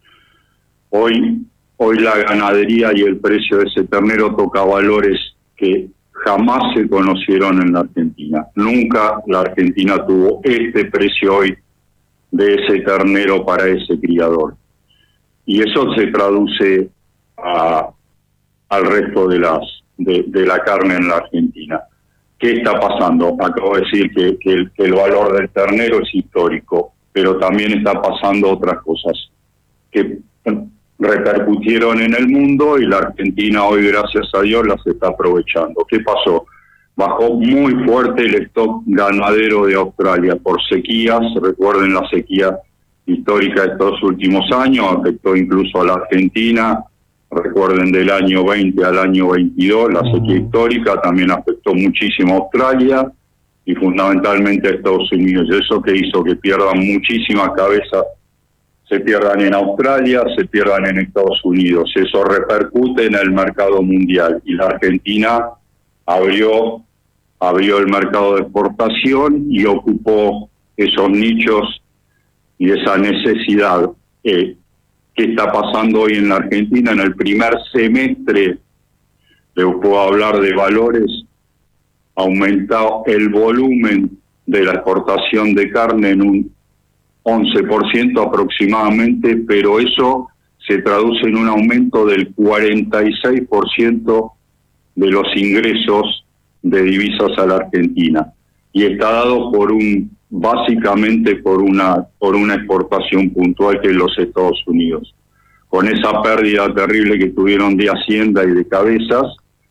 Hoy, hoy la ganadería y el precio de ese ternero toca valores que jamás se conocieron en la Argentina. Nunca la Argentina tuvo este precio hoy de ese ternero para ese criador. Y eso se traduce a, al resto de las de, de la carne en la Argentina. ¿Qué está pasando? Acabo de decir que, que, el, que el valor del ternero es histórico, pero también está pasando otras cosas que repercutieron en el mundo y la Argentina hoy, gracias a Dios, las está aprovechando. ¿Qué pasó? Bajó muy fuerte el stock ganadero de Australia por sequías. Recuerden la sequía histórica de estos últimos años, afectó incluso a la Argentina. Recuerden del año veinte al año veintidós, la sequía histórica también afectó muchísimo a Australia y fundamentalmente a Estados Unidos. Eso que hizo que pierdan muchísimas cabezas, se pierdan en Australia, se pierdan en Estados Unidos. Eso repercute en el mercado mundial y la Argentina abrió abrió el mercado de exportación y ocupó esos nichos y esa necesidad. Eh, ¿Qué está pasando hoy en la Argentina? En el primer semestre, les puedo hablar de valores, ha aumentado el volumen de la exportación de carne en un once por ciento aproximadamente, pero eso se traduce en un aumento del cuarenta y seis por ciento de los ingresos de divisas a la Argentina, y está dado por un básicamente por una por una exportación puntual que es los Estados Unidos. Con esa pérdida terrible que tuvieron de hacienda y de cabezas,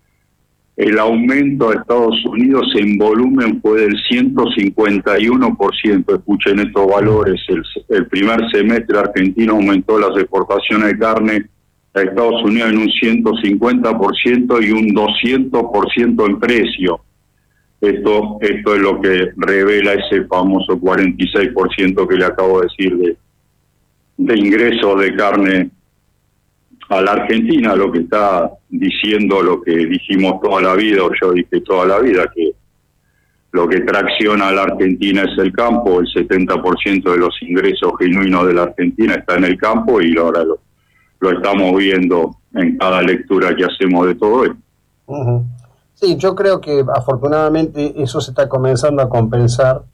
el aumento de Estados Unidos en volumen fue del ciento cincuenta y uno por ciento. Escuchen estos valores: el, el primer semestre argentino aumentó las exportaciones de carne a Estados Unidos en un ciento cincuenta por ciento y un doscientos por ciento en precio. Esto, esto es lo que revela ese famoso cuarenta y seis por ciento que le acabo de decir de, de ingreso de carne a la Argentina, lo que está diciendo lo que dijimos toda la vida, o yo dije toda la vida, que lo que tracciona a la Argentina es el campo. El setenta por ciento de los ingresos genuinos de la Argentina está en el campo y ahora lo lo estamos viendo en cada lectura que hacemos de todo esto. Uh-huh. Sí, yo creo que afortunadamente eso se está comenzando a compensar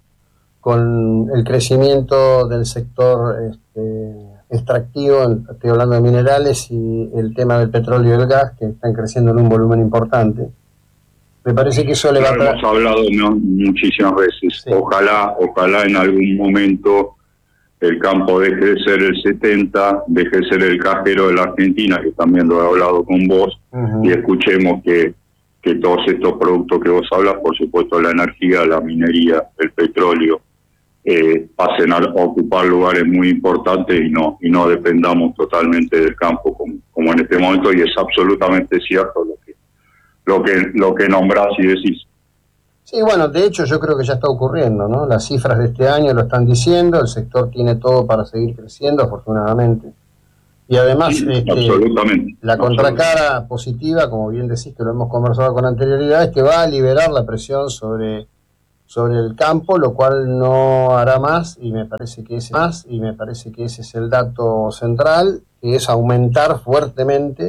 con el crecimiento del sector este, extractivo, estoy hablando de minerales, y el tema del petróleo y el gas, que están creciendo en un volumen importante. Me parece que eso le va a... Lo hemos hablado, ¿no?, muchísimas veces. Sí. Ojalá, ojalá en algún momento el campo deje de ser el setenta, deje de ser el cajero de la Argentina, que también lo he hablado con vos, uh-huh. y escuchemos que, que todos estos productos que vos hablas, por supuesto la energía, la minería, el petróleo, eh, pasen a ocupar lugares muy importantes y no y no dependamos totalmente del campo como, como en este momento, y es absolutamente cierto lo que lo que lo que nombrás y decís. Sí, bueno, de hecho yo creo que ya está ocurriendo, ¿no? Las cifras de este año lo están diciendo, el sector tiene todo para seguir creciendo, afortunadamente. Y además, Sí, este, absolutamente. la contracara positiva, como bien decís, que lo hemos conversado con anterioridad, es que va a liberar la presión sobre, sobre el campo, lo cual no hará más, y me parece que ese más, y me parece que ese es el dato central, que es aumentar fuertemente